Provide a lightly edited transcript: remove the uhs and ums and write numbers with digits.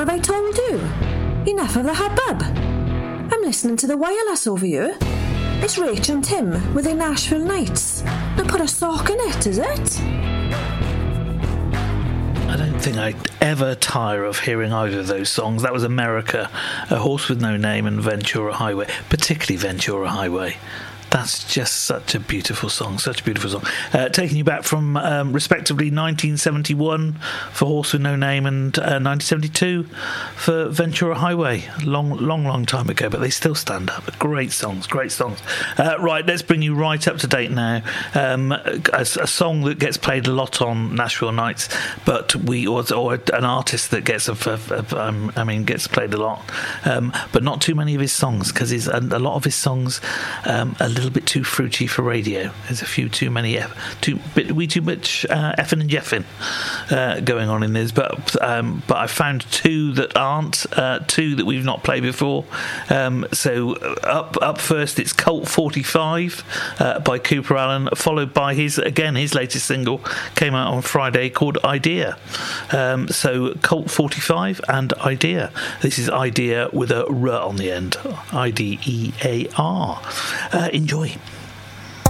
have I told you? Enough of the hubbub. I'm listening to the wireless over here. It's Rach and Tim with their Nashville Nights. Now put a sock in it, is it? I don't think I'd ever tire of hearing either of those songs. That was America, A Horse with No Name, and Ventura Highway, particularly Ventura Highway. That's just such a beautiful song, taking you back from respectively 1971 for Horse with No Name and 1972 for Ventura Highway. Long time ago, but they still stand up. Great songs. Right, let's bring you right up to date now. A song that gets played a lot on Nashville Nights, but or an artist that gets gets played a lot, but not too many of his songs, because a lot of his songs a little bit too fruity for radio. There's a few too much effing and jeffing going on in this, but I found two that aren't, two that we've not played before. So up first, it's Colt 45 by Cooper Allen, followed by his latest single came out on Friday called Idea. So Colt 45 and Idea. This is Idea with a R on the end. Idear. Enjoy.